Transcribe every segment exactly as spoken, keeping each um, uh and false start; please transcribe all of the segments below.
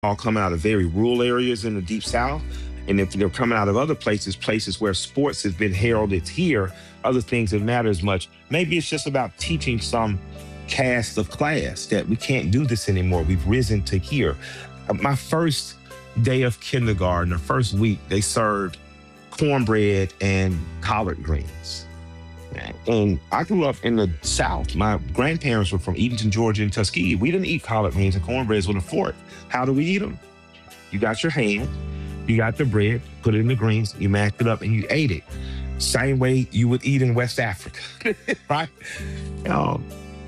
all coming out of very rural areas in the deep south. And if they're coming out of other places, places where sports has been heralded here, other things that matter as much, maybe it's just about teaching some cast of class that we can't do this anymore. We've risen to here. Uh, My first day of kindergarten, the first week, they served cornbread and collard greens. And I grew up in the South. My grandparents were from Eatonton, Georgia, and Tuskegee. We didn't eat collard greens and cornbreads with a fork. How do we eat them? You got your hand, you got the bread, put it in the greens, you mashed it up, and you ate it. Same way you would eat in West Africa, right? Um,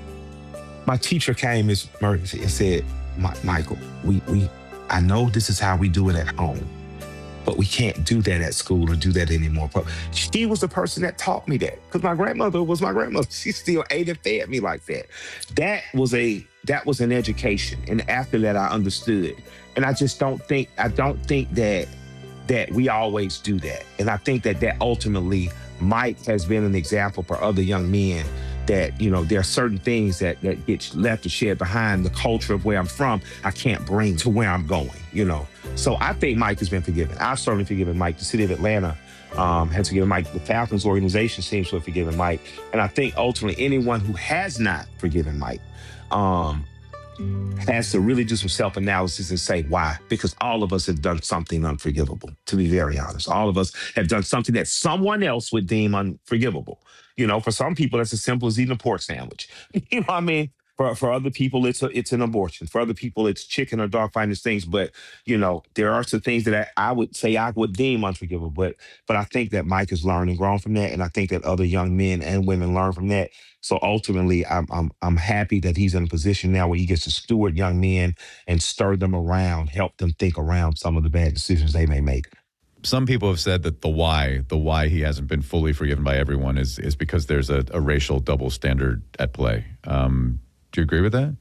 my teacher came, Miss Murphy, and said, "Mi- Michael, we, we, I know this is how we do it at home, but we can't do that at school or do that anymore." But she was the person that taught me that, because my grandmother was my grandmother. She still ate and fed me like that. That was a that was an education, and after that, I understood. And I just don't think I don't think that that we always do that. And I think that that ultimately, Mike has been an example for other young men that, you know, there are certain things that that get left or shared behind the culture of where I'm from, I can't bring to where I'm going, you know. So I think Mike has been forgiven. I've certainly forgiven Mike. The city of Atlanta um, has forgiven Mike. The Falcons organization seems to have forgiven Mike. And I think ultimately anyone who has not forgiven Mike um, has to really do some self-analysis and say why. Because all of us have done something unforgivable, to be very honest. All of us have done something that someone else would deem unforgivable. You know, for some people, that's as simple as eating a pork sandwich. You know what I mean? For, for other people, it's a, it's an abortion. For other people, it's chicken or dog fighting things. But, you know, there are some things that I, I would say I would deem unforgivable. But but I think that Mike has learned and grown from that. And I think that other young men and women learn from that. So ultimately, I'm, I'm, I'm happy that he's in a position now where he gets to steward young men and stir them around, help them think around some of the bad decisions they may make. Some people have said that the why, the why he hasn't been fully forgiven by everyone is is because there's a, a racial double standard at play. Um, do you agree with that?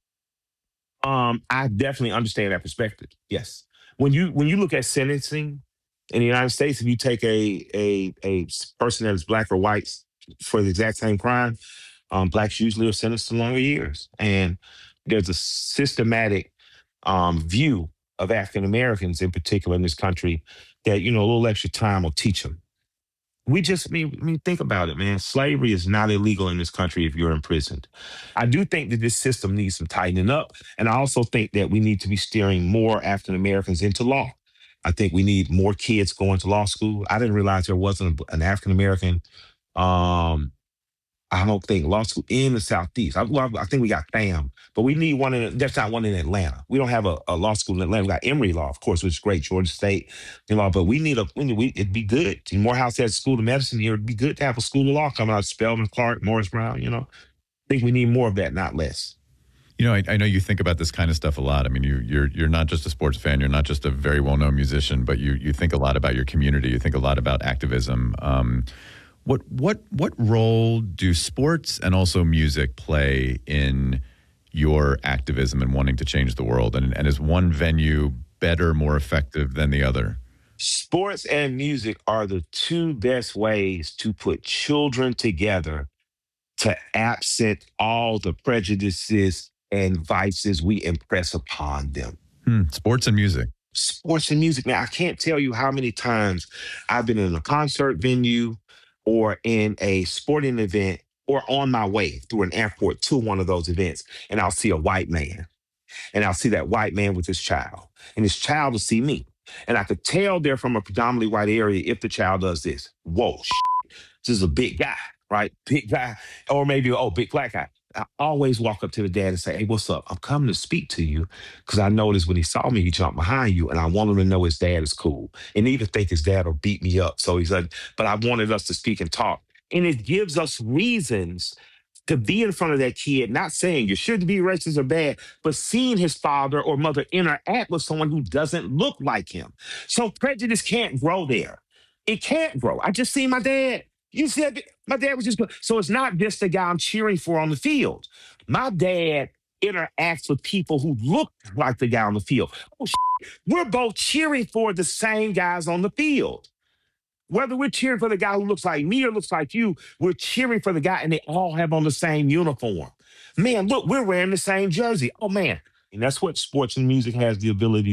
Um, I definitely understand that perspective. Yes, when you when you look at sentencing in the United States, if you take a a a person that is black or white for the exact same crime, um, blacks usually are sentenced to longer years, and there's a systematic um, view of African Americans in particular in this country that, you know, a little extra time will teach them. We just, I mean, I mean, think about it, man. Slavery is not illegal in this country if you're imprisoned. I do think that this system needs some tightening up. And I also think that we need to be steering more African Americans into law. I think we need more kids going to law school. I didn't realize there wasn't an African American um, I don't think law school in the Southeast. I, well, I think we got FAM, but we need one in, there's not one in Atlanta. We don't have a, a law school in Atlanta. We got Emory Law, of course, which is great, Georgia State, you know, but we need a, we, need- we it'd be good. Morehouse has a school of medicine here. It'd be good to have a school of law coming out of Spelman, Clark, Morris Brown, you know. I think we need more of that, not less. You know, I, I know you think about this kind of stuff a lot. I mean, you, you're you're not just a sports fan. You're not just a very well-known musician, but you you think a lot about your community. You think a lot about activism. Um, what what what role do sports and also music play in your activism and wanting to change the world? And, and is one venue better, more effective than the other? Sports and music are the two best ways to put children together to absent all the prejudices and vices we impress upon them. Hmm, sports and music. Sports and music. Now, I can't tell you how many times I've been in a concert venue or in a sporting event or on my way through an airport to one of those events, and I'll see a white man, and I'll see that white man with his child, and his child will see me. And I could tell they're from a predominantly white area if the child does this. Whoa, this is a big guy, right? Big guy. Or maybe, oh, big black guy. I always walk up to the dad and say, hey, what's up? I'm coming to speak to you because I noticed when he saw me, he jumped behind you, and I want him to know his dad is cool. And even think his dad will beat me up. So he's like, but I wanted us to speak and talk. And it gives us reasons to be in front of that kid, not saying you shouldn't be racist or bad, but seeing his father or mother interact with someone who doesn't look like him. So prejudice can't grow there. It can't grow. I just see my dad. You said my dad was just good. So it's not just the guy I'm cheering for on the field. My dad interacts with people who look like the guy on the field. Oh, shit. We're both cheering for the same guys on the field. Whether we're cheering for the guy who looks like me or looks like you, we're cheering for the guy and they all have on the same uniform. Man, look, we're wearing the same jersey. Oh, man. And that's what sports and music has the ability